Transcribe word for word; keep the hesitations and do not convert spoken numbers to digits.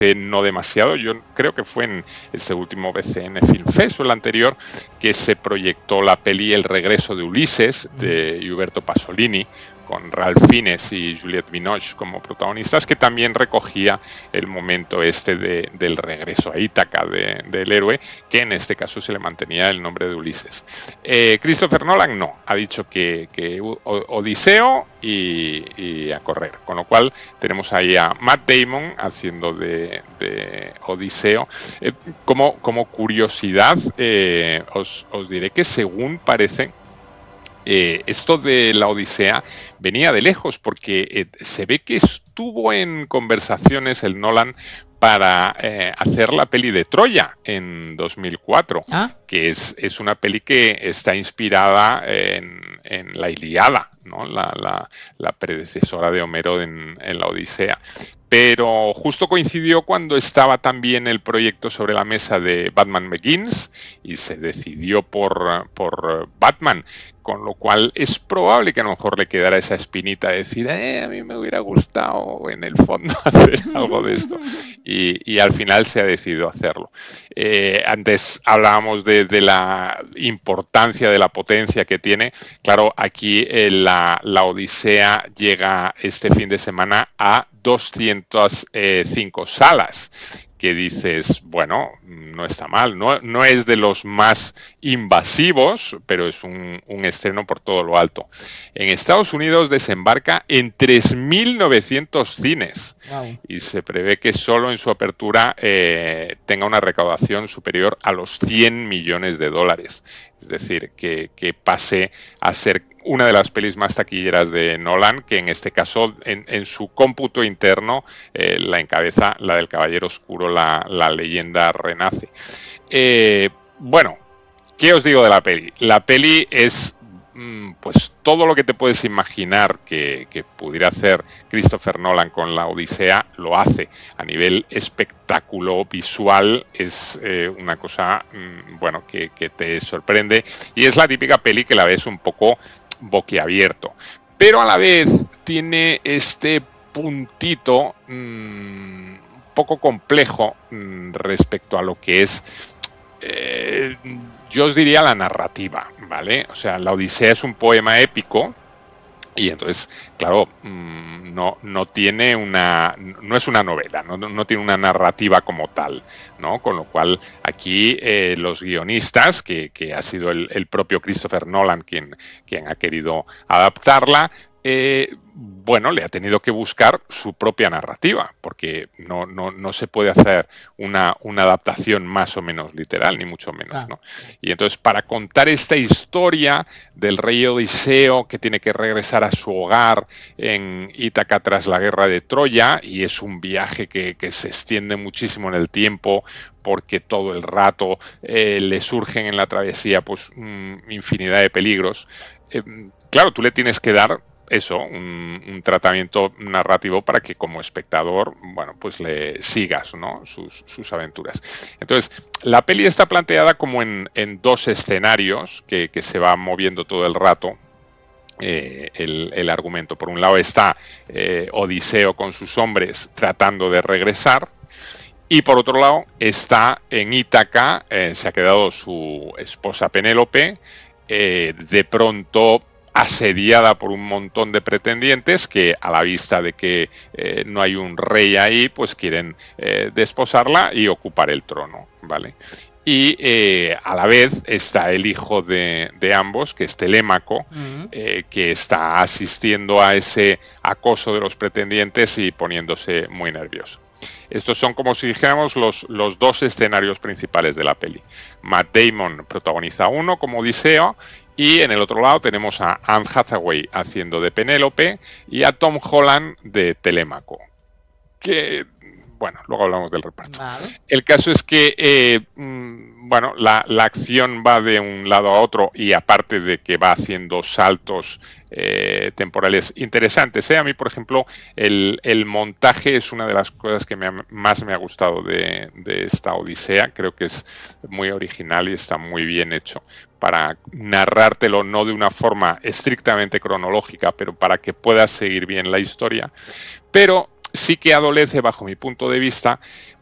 no demasiado, yo creo que fue en este último B C N Film Fest o el anterior, que se proyectó la peli El regreso de Ulises, de Huberto Pasolini, con Ralph Fiennes y Juliette Binoche como protagonistas, que también recogía el momento este de, del regreso a Ítaca de, del héroe, que en este caso se le mantenía el nombre de Ulises. Eh, Christopher Nolan no, ha dicho que, que Odiseo y, y a correr, con lo cual tenemos ahí a Matt Damon haciendo de, de Odiseo. Eh, como, como curiosidad, eh, os, os diré que según parece, Eh, esto de la Odisea venía de lejos, porque eh, se ve que estuvo en conversaciones el Nolan para eh, hacer la peli de Troya en dos mil cuatro, ¿Ah? que es, es una peli que está inspirada en, en la Ilíada, ¿no? la, la, la predecesora de Homero en, en la Odisea. Pero justo coincidió cuando estaba también el proyecto sobre la mesa de Batman Begins y se decidió por, por Batman, con lo cual es probable que a lo mejor le quedara esa espinita de decir, eh, a mí me hubiera gustado en el fondo hacer algo de esto. Y, y al final se ha decidido hacerlo. Eh, antes hablábamos de, de la importancia, de la potencia que tiene. Claro, aquí eh, la, la Odisea llega este fin de semana a doscientas cinco salas, que dices, bueno, no está mal, no, no es de los más invasivos, pero es un, un estreno por todo lo alto. En Estados Unidos desembarca en tres mil novecientos cines. Wow. Y se prevé que solo en su apertura eh, tenga una recaudación superior a los cien millones de dólares. Es decir, que, que pase a ser una de las pelis más taquilleras de Nolan, que en este caso, en, en su cómputo interno, eh, la encabeza la del Caballero Oscuro, la, la leyenda renace. Eh, bueno, ¿qué os digo de la peli? La peli es pues todo lo que te puedes imaginar que, que pudiera hacer Christopher Nolan con la Odisea, lo hace. A nivel espectáculo visual es eh, una cosa, mmm, bueno, que, que te sorprende, y es la típica peli que la ves un poco boquiabierto, pero a la vez tiene este puntito mmm, un poco complejo mmm, respecto a lo que es eh, yo os diría la narrativa, ¿vale? O sea, la Odisea es un poema épico y entonces, claro, no, no tiene una, no es una novela, no, no tiene una narrativa como tal, ¿no? Con lo cual aquí eh, los guionistas, que, que ha sido el, el propio Christopher Nolan quien, quien ha querido adaptarla, Eh, bueno, le ha tenido que buscar su propia narrativa, porque no, no, no se puede hacer una, una adaptación más o menos literal, ni mucho menos, ah. ¿no? Y entonces, para contar esta historia del rey Odiseo que tiene que regresar a su hogar en Ítaca tras la guerra de Troya, y es un viaje que, que se extiende muchísimo en el tiempo, porque todo el rato eh, le surgen en la travesía pues mmm, infinidad de peligros. Eh, claro, tú le tienes que dar eso, un, un tratamiento narrativo para que como espectador, bueno, pues le sigas, ¿no? sus, sus aventuras. Entonces, la peli está planteada como en, en dos escenarios que, que se va moviendo todo el rato. Eh, el, el argumento. Por un lado está eh, Odiseo con sus hombres tratando de regresar, y por otro lado está en Ítaca, eh, se ha quedado su esposa Penélope, eh, de pronto asediada por un montón de pretendientes que, a la vista de que eh, no hay un rey ahí, pues quieren eh, desposarla y ocupar el trono, ¿vale? Y eh, a la vez está el hijo de, de ambos, que es Telémaco, uh-huh. eh, que está asistiendo a ese acoso de los pretendientes y poniéndose muy nervioso. Estos son, como si dijéramos, los, los dos escenarios principales de la peli. Matt Damon protagoniza uno como Odiseo, y en el otro lado tenemos a Anne Hathaway haciendo de Penélope y a Tom Holland de Telémaco. Que, bueno, luego hablamos del reparto. Vale. El caso es que, eh, bueno, la, la acción va de un lado a otro, y aparte de que va haciendo saltos eh, temporales interesantes. ¿eh? A mí, por ejemplo, el, el montaje es una de las cosas que me ha, más me ha gustado de, de esta Odisea. Creo que es muy original y está muy bien hecho para narrártelo no de una forma estrictamente cronológica, pero para que puedas seguir bien la historia. Pero sí que adolece, bajo mi punto de vista,